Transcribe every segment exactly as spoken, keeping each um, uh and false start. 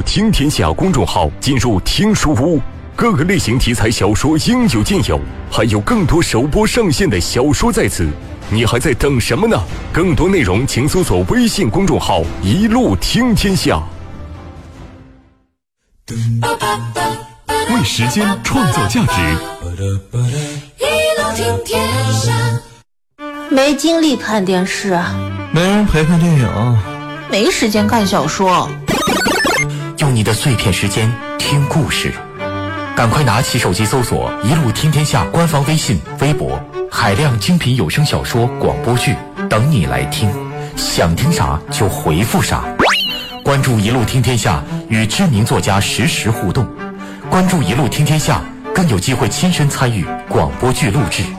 路听天下公众号进入听书屋，各个类型题材小说应有尽有，还有更多首播上线的小说在此，你还在等什么呢？更多内容请搜索微信公众号一路听天下。 为时间创造价值， 一路听天下。 没精力看电视， 没人陪看电影， 没时间看小说。 用你的碎片时间听故事，赶快拿起手机搜索一路听天下官方微信微博，海量精品有声小说广播剧等你来听，想听啥就回复啥。关注一路听天下，与知名作家实时互动，关注一路听天下，更有机会亲身参与广播剧录制。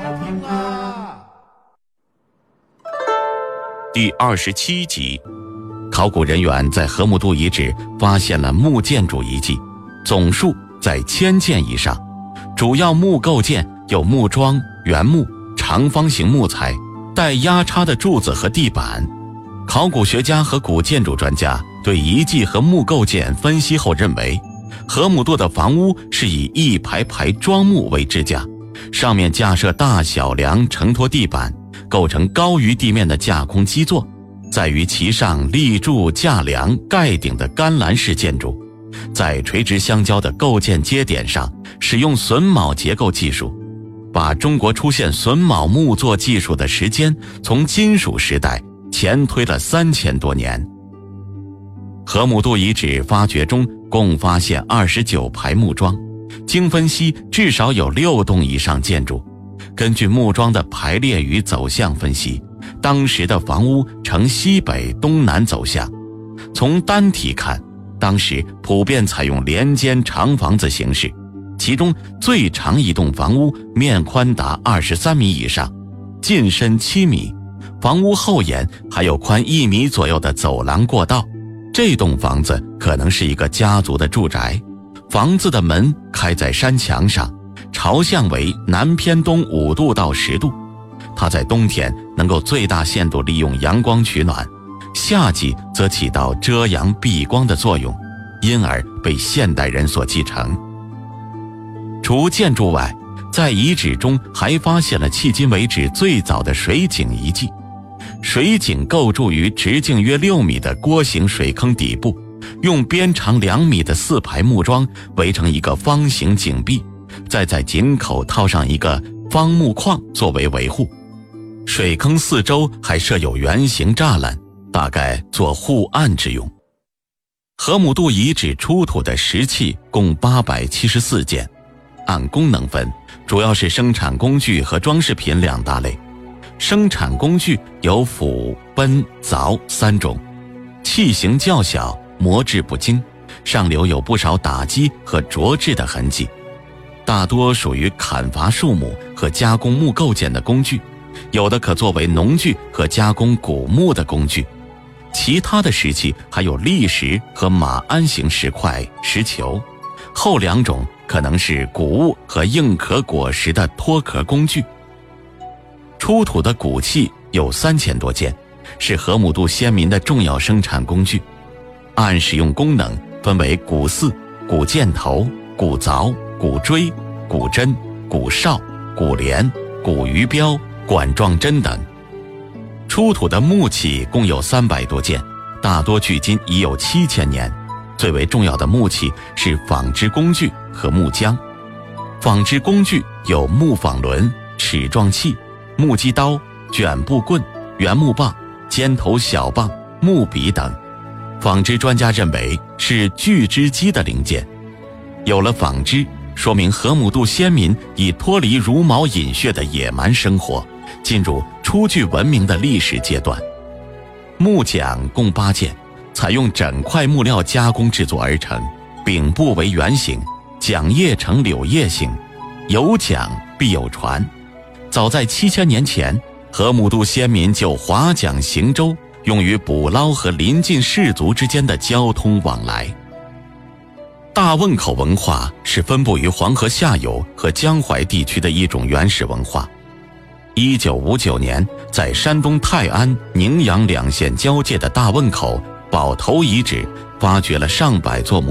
第二十七集，考古人员在河姆渡遗址发现了木建筑遗迹，总数在千件以上，主要木构件有木桩、原木、长方形木材、带压叉的柱子和地板。考古学家和古建筑专家对遗迹和木构件分析后认为，河姆渡的房屋是以一排排桩木为支架，上面架设大小梁承托地板，构成高于地面的架空基座，在于其上立柱架梁盖顶的干栏式建筑，在垂直相交的构件接点上使用榫卯结构技术，把中国出现榫卯木作技术的时间从金属时代前推了三千多年。河姆渡遗址发掘中共发现二十九排木桩，经分析至少有六栋以上建筑。根据木桩的排列与走向分析，当时的房屋呈西北东南走向。从单体看，当时普遍采用连间长房子形式，其中最长一栋房屋面宽达二十三米以上，进深七米，房屋后沿还有宽一米左右的走廊过道。这栋房子可能是一个家族的住宅，房子的门开在山墙上，朝向为南偏东五度到十度，它在冬天能够最大限度利用阳光取暖，夏季则起到遮阳避光的作用，因而被现代人所继承。除建筑外，在遗址中还发现了迄今为止最早的水井遗迹。水井构筑于直径约六米的锅形水坑底部，用边长两米的四排木桩围成一个方形井壁，再在井口套上一个方木框作为维护。水坑四周还设有圆形栅栏，大概做护岸之用。河姆渡遗址出土的石器共八百七十四件，按功能分，主要是生产工具和装饰品两大类。生产工具有斧、奔、凿三种，器型较小，磨制不精，上留有不少打击和琢制的痕迹，大多属于砍伐树木和加工木构件的工具，有的可作为农具和加工古木的工具。其他的石器还有砾石和马鞍形石块、石球，后两种可能是谷物和硬壳果实的脱壳工具。出土的骨器有三千多件，是河姆渡先民的重要生产工具。按使用功能分为骨耜、骨箭头、骨凿、骨锥、骨针、骨哨、骨镰、骨鱼镖、管状针等。出土的木器共有三百多件，大多距今已有七千年。最为重要的木器是纺织工具和木浆。纺织工具有木纺轮、齿状器、木击刀、卷布棍、圆木棒、尖头小棒、木笔等。纺织专家认为是锯织机的零件。有了纺织，说明河姆渡先民已脱离茹毛饮血的野蛮生活，进入初具文明的历史阶段。木桨共八件，采用整块木料加工制作而成，柄部为圆形，桨叶呈柳叶形，有桨必有船。早在七千年前，河姆渡先民就划桨行舟，用于捕捞和邻近氏族之间的交通往来。大汶口文化是分布于黄河下游和江淮地区的一种原始文化。一九五九年，在山东泰安、宁阳两县交界的大汶口宝头遗址发掘了上百座